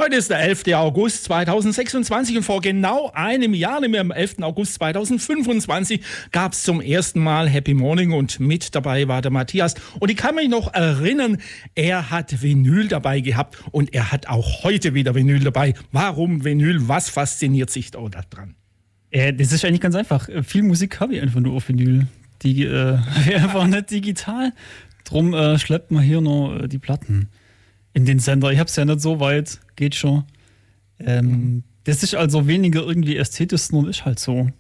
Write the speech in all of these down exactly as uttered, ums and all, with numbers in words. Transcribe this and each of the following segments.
Heute ist der elfter August zweitausendsechsundzwanzig und vor genau einem Jahr, nämlich am elfter August zweitausendfünfundzwanzig, gab es zum ersten Mal Happy Morning und mit dabei war der Matthias. Und ich kann mich noch erinnern, er hat Vinyl dabei gehabt und er hat auch heute wieder Vinyl dabei. Warum Vinyl? Was fasziniert sich da dran? Äh, das ist eigentlich ganz einfach. Viel Musik habe ich einfach nur auf Vinyl. Die äh, einfach nicht digital. Drum äh, schleppt man hier noch äh, die Platten in den Sender. Ich hab's ja nicht so weit, geht schon. Ähm, mhm. Das ist also weniger irgendwie ästhetisch, sondern ist halt so.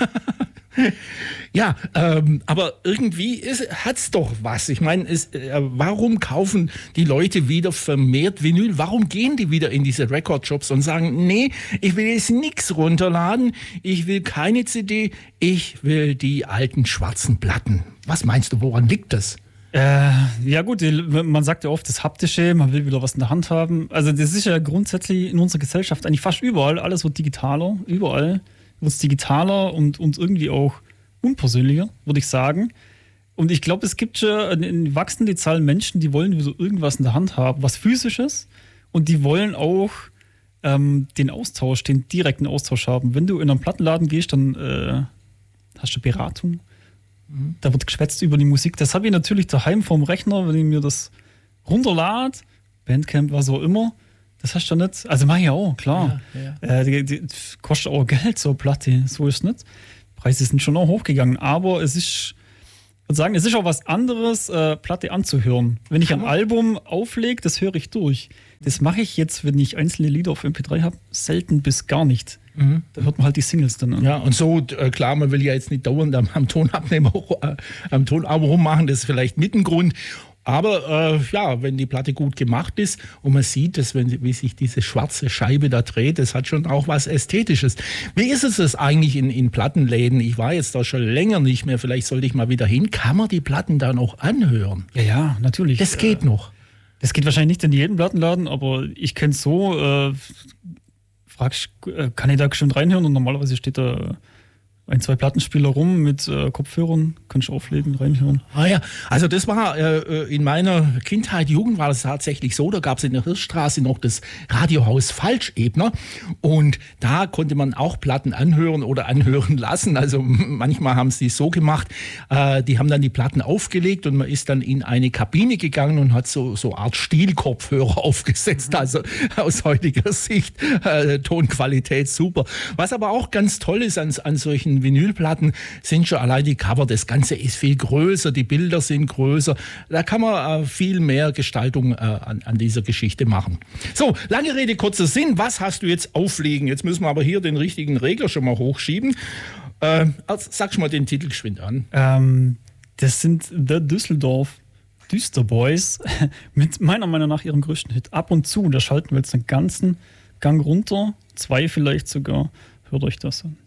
Ja, ähm, aber irgendwie hat es doch was. Ich meine, äh, warum kaufen die Leute wieder vermehrt Vinyl? Warum gehen die wieder in diese Record-Shops und sagen, nee, ich will jetzt nichts runterladen, ich will keine C D, ich will die alten schwarzen Platten. Was meinst du, woran liegt das? Äh, ja gut, man sagt ja oft das Haptische, man will wieder was in der Hand haben. Also das ist ja grundsätzlich in unserer Gesellschaft eigentlich fast überall, alles wird digitaler, überall wird es digitaler und, und irgendwie auch unpersönlicher, würde ich sagen. Und ich glaube, es gibt schon eine wachsende Zahl Menschen, die wollen wieder irgendwas in der Hand haben, was Physisches, und die wollen auch ähm, den Austausch, den direkten Austausch haben. Wenn du in einen Plattenladen gehst, dann äh, hast du Beratung. Da wird geschwätzt über die Musik. Das habe ich natürlich daheim vorm Rechner, wenn ich mir das runterlade, Bandcamp, was auch immer. Das hast du ja nicht. Also mache ich auch, klar. Ja, ja. Äh, die, die kostet auch Geld, so eine Platte. So ist es nicht. Preise sind schon auch hochgegangen. Aber es ist, ich würde sagen, es ist auch was anderes, äh, Platte anzuhören. Wenn ich ein Album auflege, das höre ich durch. Das mache ich jetzt, wenn ich einzelne Lieder auf M P drei habe, selten bis gar nicht. Mhm. Da hört man halt die Singles dann an. Ja, und so, äh, klar, man will ja jetzt nicht dauernd am, am Tonabnehmer, äh, am Tonabnehmer rummachen, das ist vielleicht mit ein Grund. Aber äh, ja, wenn die Platte gut gemacht ist und man sieht, dass, wenn, wie sich diese schwarze Scheibe da dreht, das hat schon auch was Ästhetisches. Wie ist es das eigentlich in, in Plattenläden? Ich war jetzt da schon länger nicht mehr, vielleicht sollte ich mal wieder hin. Kann man die Platten da noch anhören? Ja, ja, natürlich. Das geht äh, noch. Das geht wahrscheinlich nicht in jedem Plattenladen, aber ich kenne es so, äh, fragst, kann ich da bestimmt reinhören, und normalerweise steht da ein, zwei Plattenspieler rum mit äh, Kopfhörern, kannst du auflegen, reinhören. Ah ja, also das war äh, in meiner Kindheit, Jugend war das tatsächlich so, da gab es in der Hirschstraße noch das Radiohaus Falschebner und da konnte man auch Platten anhören oder anhören lassen, also manchmal haben sie es so gemacht, äh, die haben dann die Platten aufgelegt und man ist dann in eine Kabine gegangen und hat so so Art Stielkopfhörer aufgesetzt, also aus heutiger Sicht äh, Tonqualität super. Was aber auch ganz toll ist an, an solchen Vinylplatten, sind schon allein die Cover. Das Ganze ist viel größer, die Bilder sind größer. Da kann man äh, viel mehr Gestaltung äh, an, an dieser Geschichte machen. So, lange Rede, kurzer Sinn. Was hast du jetzt auflegen? Jetzt müssen wir aber hier den richtigen Regler schon mal hochschieben. Äh, also, sag schon mal den Titel geschwind an. Ähm, das sind The Düsseldorf Düsterboys mit meiner Meinung nach ihrem größten Hit. Ab und zu, da schalten wir jetzt den ganzen Gang runter. Zwei vielleicht sogar. Hört euch das an.